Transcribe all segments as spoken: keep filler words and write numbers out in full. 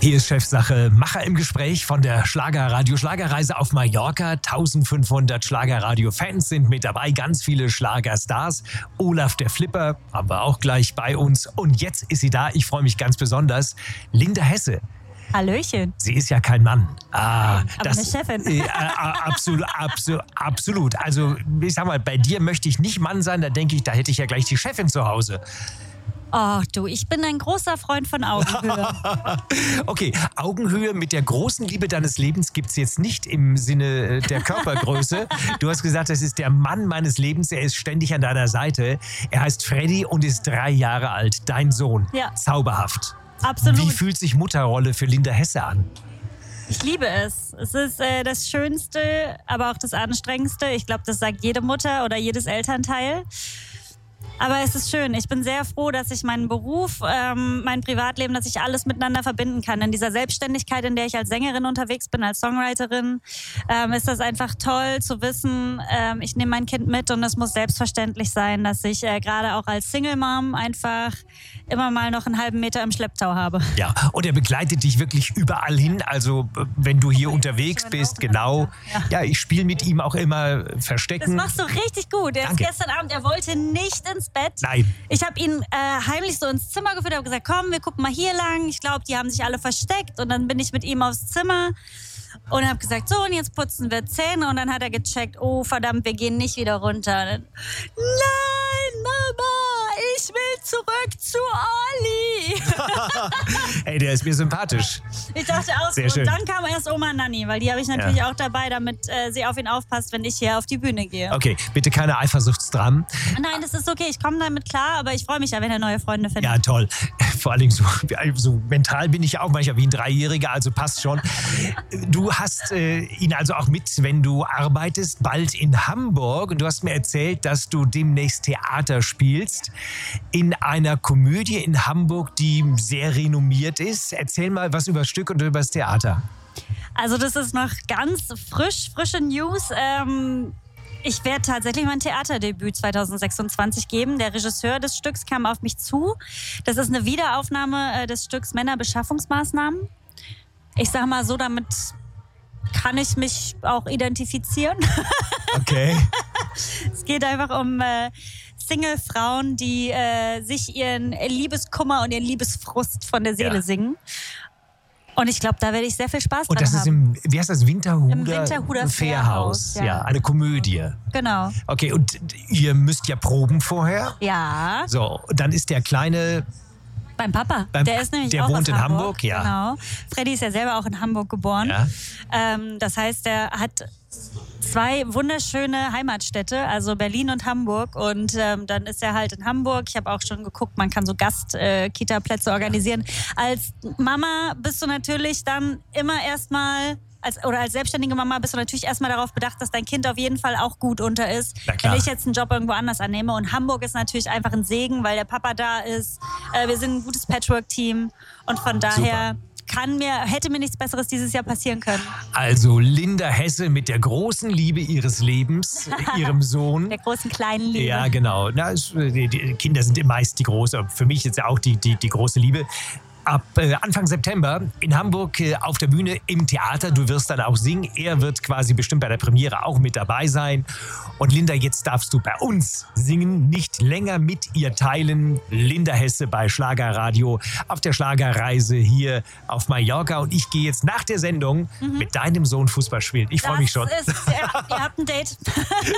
Hier ist Chefsache Macher im Gespräch von der Schlagerradio Schlagerreise auf Mallorca. eintausendfünfhundert Schlagerradio-Fans sind mit dabei, ganz viele Schlagerstars. Olaf der Flipper haben wir auch gleich bei uns. Und jetzt ist sie da, ich freue mich ganz besonders, Linda Hesse. Hallöchen. Sie ist ja kein Mann. Ah, aber das, eine Chefin. Äh, äh, absolut, absolut, absolut. Also ich sag mal, bei dir möchte ich nicht Mann sein, da denke ich, da hätte ich ja gleich die Chefin zu Hause. Ach du, ich bin ein großer Freund von Augenhöhe. Okay, Augenhöhe mit der großen Liebe deines Lebens gibt es jetzt nicht im Sinne der Körpergröße. Du hast gesagt, das ist der Mann meines Lebens, er ist ständig an deiner Seite. Er heißt Freddy und ist drei Jahre alt, dein Sohn. Ja. Zauberhaft. Absolut. Wie fühlt sich Mutterrolle für Linda Hesse an? Ich liebe es. Es ist äh, das Schönste, aber auch das Anstrengendste. Ich glaube, das sagt jede Mutter oder jedes Elternteil. Aber es ist schön. Ich bin sehr froh, dass ich meinen Beruf, ähm, mein Privatleben, dass ich alles miteinander verbinden kann. In dieser Selbstständigkeit, in der ich als Sängerin unterwegs bin, als Songwriterin, ähm, ist das einfach toll zu wissen, ähm, ich nehme mein Kind mit und es muss selbstverständlich sein, dass ich äh, gerade auch als Single-Mom einfach immer mal noch einen halben Meter im Schlepptau habe. Ja, und er begleitet dich wirklich überall hin. Also wenn du hier unterwegs bist, genau. Ja, ja ich spiele mit ihm auch immer Verstecken. Das machst du richtig gut. Er ist gestern Abend, er wollte nicht ins Bett. Nein. Ich habe ihn äh, heimlich so ins Zimmer geführt, habe gesagt, komm, wir gucken mal hier lang. Ich glaube, die haben sich alle versteckt. Und dann bin ich mit ihm aufs Zimmer und habe gesagt, so, und jetzt putzen wir Zähne. Und dann hat er gecheckt, oh verdammt, wir gehen nicht wieder runter. Und dann, nein, Mama, ich will zurück zu Olli. Ey, der ist mir sympathisch. Ich dachte auch so. Sehr schön. Und dann kam erst Oma Nanni, weil die habe ich natürlich ja. auch dabei, damit äh, sie auf ihn aufpasst, wenn ich hier auf die Bühne gehe. Okay, bitte keine Eifersuchtsdramen. Nein, das ist okay, ich komme damit klar, aber ich freue mich ja, wenn er neue Freunde findet. Ja, toll. Vor allen Dingen so, so mental bin ich auch manchmal wie ein Dreijähriger, also passt schon. Du hast äh, ihn also auch mit, wenn du arbeitest, bald in Hamburg. Und du hast mir erzählt, dass du demnächst Theater spielst. In einer Komödie in Hamburg, die sehr renommiert ist. Erzähl mal was über das Stück und über das Theater. Also das ist noch ganz frisch, frische News. Ähm, ich werde tatsächlich mein Theaterdebüt zwanzig sechsundzwanzig geben. Der Regisseur des Stücks kam auf mich zu. Das ist eine Wiederaufnahme äh, des Stücks Männerbeschaffungsmaßnahmen. Ich sag mal so, damit kann ich mich auch identifizieren. Okay. Es geht einfach um äh, Single-Frauen, die äh, sich ihren Liebeskummer und ihren Liebesfrust von der Seele ja. singen. Und ich glaube, da werde ich sehr viel Spaß und dran das haben. ist im, wie heißt das, Winterhuder, Im Winterhuder Fährhaus. Ja. ja, eine Komödie. Genau. Okay, und ihr müsst ja proben vorher. Ja. So, dann ist der kleine... Beim Papa. Beim, der ist nämlich der auch wohnt aus in Hamburg. Hamburg, ja. Genau. Freddy ist ja selber auch in Hamburg geboren. Ja. Ähm, das heißt, er hat zwei wunderschöne Heimatstädte, also Berlin und Hamburg. Und ähm, dann ist er halt in Hamburg. Ich habe auch schon geguckt, man kann so Gast-Kita-Plätze äh, organisieren. Als Mama bist du natürlich dann immer erstmal... Als, oder als selbstständige Mama bist du natürlich erstmal darauf bedacht, dass dein Kind auf jeden Fall auch gut unter ist. Wenn ich jetzt einen Job irgendwo anders annehme. Und Hamburg ist natürlich einfach ein Segen, weil der Papa da ist. Äh, wir sind ein gutes Patchwork-Team. Und von daher kann mir, hätte mir nichts Besseres dieses Jahr passieren können. Also Linda Hesse mit der großen Liebe ihres Lebens, ihrem Sohn. Der großen kleinen Liebe. Ja, genau. Na, es, die, die Kinder sind meist die große. Für mich jetzt auch die, die, die große Liebe. Ab äh, Anfang September in Hamburg äh, auf der Bühne im Theater. Du wirst dann auch singen. Er wird quasi bestimmt bei der Premiere auch mit dabei sein. Und Linda, jetzt darfst du bei uns singen, nicht länger mit ihr teilen. Linda Hesse bei Schlagerradio auf der Schlagerreise hier auf Mallorca. Und ich gehe jetzt nach der Sendung mhm. mit deinem Sohn Fußball spielen. Ich freue mich schon. Ist, ja, ihr habt ein Date.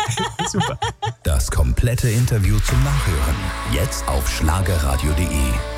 Super. Das komplette Interview zum Nachhören. Jetzt auf schlagerradio punkt de.